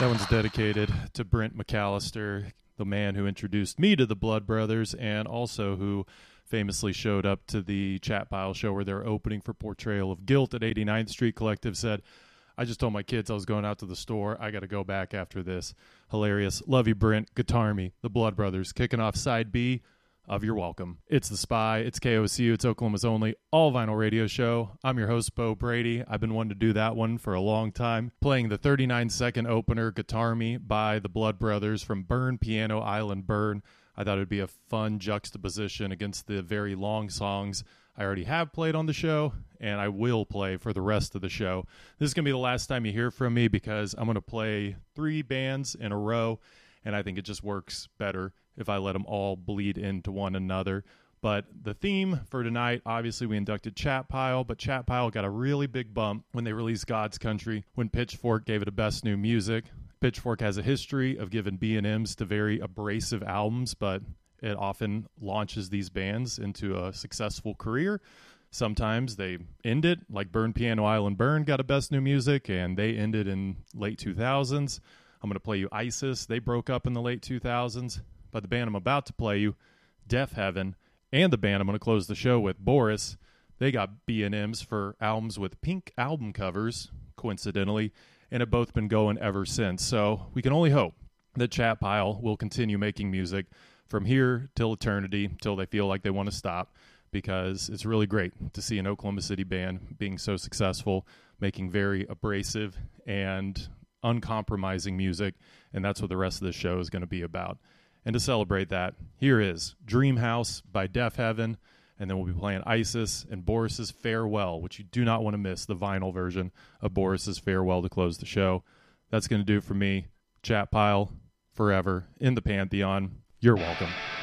That one's dedicated to Brent McAllister, the man who introduced me to the Blood Brothers and also who famously showed up to the Chat Pile show where they're opening for Portrayal of Guilt at 89th Street Collective. Said, I just told my kids I was going out to the store. I got to go back after this. Hilarious. Love you, Brent. Guitar Me, the Blood Brothers, kicking off side B of You're Welcome. It's The Spy. It's KOCU. It's Oklahoma's only all-vinyl radio show. I'm your host, Bo Brady. I've been wanting to do that one for a long time. Playing the 39-second opener, Guitar Me, by the Blood Brothers from Burn Piano Island Burn. I thought it would be a fun juxtaposition against the very long songs I already have played on the show, and I will play for the rest of the show. This is going to be the last time you hear from me because I'm going to play 3 bands in a row, and I think it just works better if I let them all bleed into one another. But the theme for tonight, obviously we inducted Chat Pile, but Chat Pile got a really big bump when they released God's Country, when Pitchfork gave it a Best New Music. Pitchfork has a history of giving B&Ms to very abrasive albums, but it often launches these bands into a successful career. Sometimes they end it, like Burn Piano Island Burn got a Best New Music, and they ended in late 2000s. I'm going to play you ISIS. They broke up in the late 2000s. But the band I'm about to play you, Deaf Heaven, and the band I'm going to close the show with, Boris, they got B&Ms for albums with pink album covers, coincidentally, and have both been going ever since. So we can only hope that Chat Pile will continue making music from here till eternity, till they feel like they want to stop, because it's really great to see an Oklahoma City band being so successful, making very abrasive and uncompromising music, and that's what the rest of the show is going to be about. And to celebrate that, here is Dream House by Deaf Heaven, and then we'll be playing ISIS and Boris's Farewell, which you do not want to miss, the vinyl version of Boris's Farewell to close the show. That's going to do it for me. Chat Pile, forever, in the Pantheon. You're welcome.